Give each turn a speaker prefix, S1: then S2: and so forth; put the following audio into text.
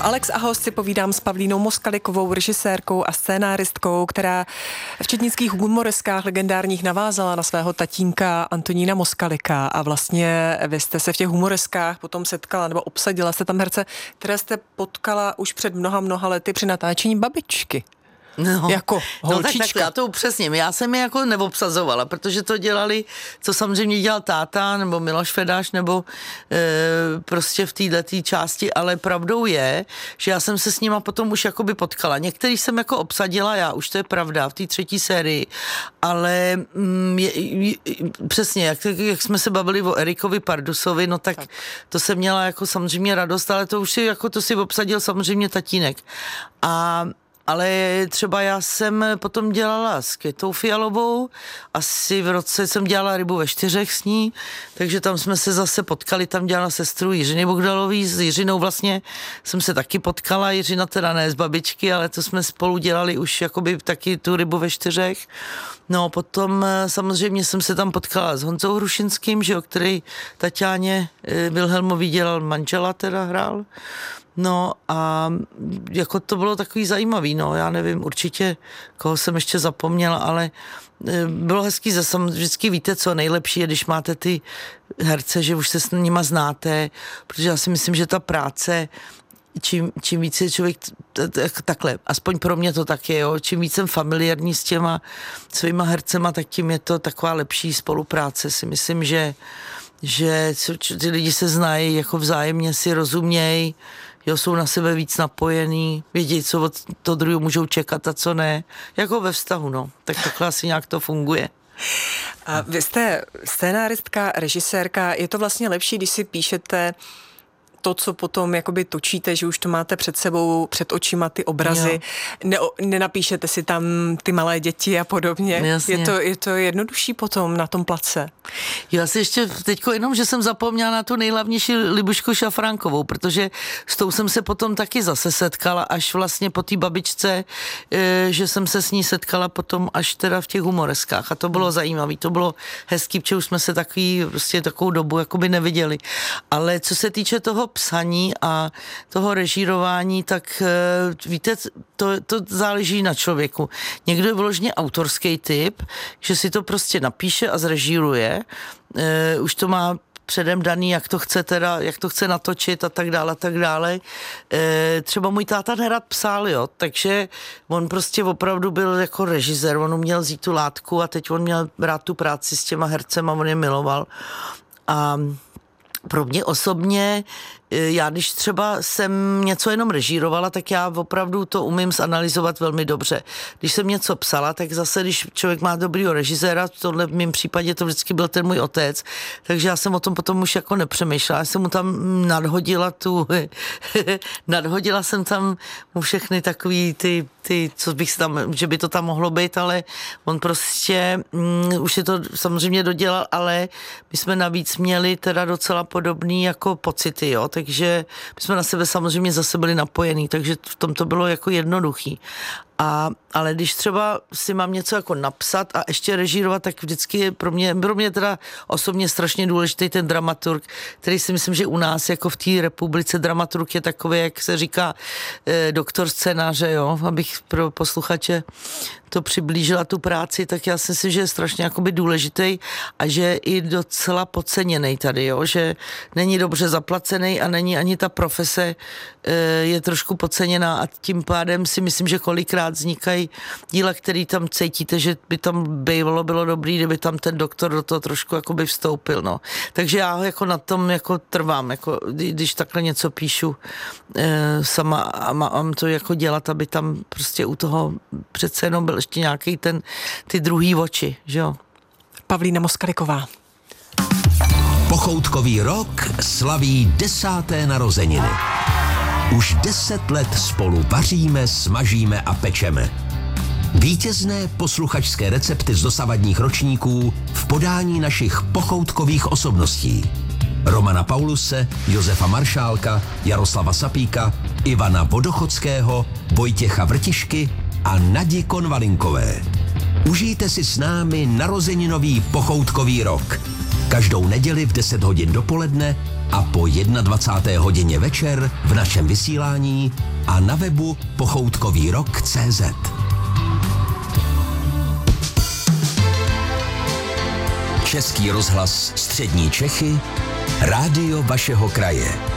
S1: Alex a host si povídám s Pavlínou Moskalikovou, režisérkou a scénáristkou, která v četnických humoreskách legendárních navázala na svého tatínka Antonína Moskalika a vlastně vy jste se v těch humoreskách potom setkala nebo obsadila jste tam herce, které jste potkala už před mnoha lety při natáčení Babičky.
S2: No,
S1: jako holčička.
S2: No tak já to upřesním. Já jsem je jako neobsazovala, protože to dělali, co samozřejmě dělal táta, nebo Miloš Fedáš, nebo prostě v této části, ale pravdou je, že já jsem se s nima potom už jakoby potkala. Některý jsem jako obsadila já, už to je pravda, v té 3. sérii, ale přesně, jak jsme se bavili o Erikovi Pardusovi, no tak to jsem měla jako samozřejmě radost, ale to už si, jako to si obsadil samozřejmě tatínek. Ale třeba já jsem potom dělala s Květou Fialovou, asi v roce jsem dělala Rybu ve 4 s ní, takže tam jsme se zase potkali, tam dělala sestru Jiřiny Bogdalový, s Jiřinou vlastně jsem se taky potkala, Jiřina teda ne z Babičky, ale to jsme spolu dělali už jakoby taky tu Rybu ve 4. No potom samozřejmě jsem se tam potkala s Honzou Hrušinským, že jo, který Taťáně Vilhelmovi dělal manžela, teda hrál. No a jako to bylo takový zajímavý, no já nevím určitě, koho jsem ještě zapomněla, ale bylo hezký, vždycky víte co, nejlepší je, když máte ty herce, že už se s nima znáte, protože já si myslím, že ta práce, čím víc je člověk takhle, aspoň pro mě to tak je, jo, čím víc jsem familiární s těma svýma hercema, tak tím je to taková lepší spolupráce, si myslím, že ty lidi se znají, jako vzájemně si rozumějí, jo, jsou na sebe víc napojení, vědí, co od toho druhého můžou čekat a co ne. Jako ve vztahu, no. Tak takhle asi nějak to funguje.
S1: A vy jste scénáristka, režisérka. Je to vlastně lepší, když si píšete to, co potom jakoby točíte, že už to máte před sebou, před očima ty obrazy. Nenapíšete si tam ty malé děti a podobně. Je to jednodušší potom na tom place.
S2: Já si ještě teďko jenom, že jsem zapomněla na tu nejhlavnější Libušku Šafránkovou, protože s tou jsem se potom taky zase setkala, až vlastně po té Babičce, že jsem se s ní setkala potom až teda v těch humoreskách a to bylo zajímavé, to bylo hezký, protože už jsme se takovou dobu jakoby neviděli. Ale co se týče toho psaní a toho režírování, tak víte, to záleží na člověku. Někdo je vyloženě autorský typ, že si to prostě napíše a zrežíruje. Už to má předem daný, jak to chce natočit a tak dále. Třeba můj táta nerad psal, jo, takže on prostě opravdu byl jako režisér, on uměl vzít tu látku a teď on měl rád tu práci s těma hercema, on je miloval. A pro mě osobně, já když třeba jsem něco jenom režírovala, tak já opravdu to umím zanalyzovat velmi dobře. Když jsem něco psala, tak zase, když člověk má dobrýho režiséra, tohle v mém případě to vždycky byl ten můj otec, takže já jsem o tom potom už jako nepřemýšlela. Já jsem mu tam nadhodila jsem tam mu všechny takový ty, co bych si tam, že by to tam mohlo být, ale on prostě už je to samozřejmě dodělal, ale my jsme navíc měli teda docela podobný jako pocity, jo, takže my jsme na sebe samozřejmě zase byli napojení, takže v tom to bylo jako jednoduchý. Ale když třeba si mám něco jako napsat a ještě režírovat, tak vždycky je pro mě teda osobně strašně důležitý ten dramaturg, který si myslím, že u nás jako v té republice dramaturg je takový, jak se říká, doktor scénáře, jo, abych pro posluchače to přiblížila tu práci, tak já si myslím, že je strašně jakoby důležitý a že je i docela podceněný tady, jo, že není dobře zaplacený a není ani ta profese je trošku podceněná a tím pádem si myslím, že kolikrát vznikají díla, který tam cítíte, že by tam bylo dobrý, kdyby tam ten doktor do toho trošku jakoby vstoupil, no. Takže já jako na tom jako trvám, jako když takhle něco píšu sama a mám to jako dělat, aby tam prostě u toho přece jenom byl ještě nějaký ty druhý oči, že jo.
S1: Pavlína Moskaliková.
S3: Pochoutkový rok slaví 10. narozeniny. Už 10 let spolu vaříme, smažíme a pečeme. Vítězné posluchačské recepty z dosavadních ročníků v podání našich pochoutkových osobností. Romana Pauluse, Josefa Maršálka, Jaroslava Sapíka, Ivana Vodochodského, Vojtěcha Vrtišky a Nadi Konvalinkové. Užijte si s námi narozeninový pochoutkový rok. Každou neděli v 10 hodin dopoledne a po 21. hodině večer v našem vysílání a na webu pochoutkovýrok.cz. Český rozhlas Střední Čechy, rádio vašeho kraje.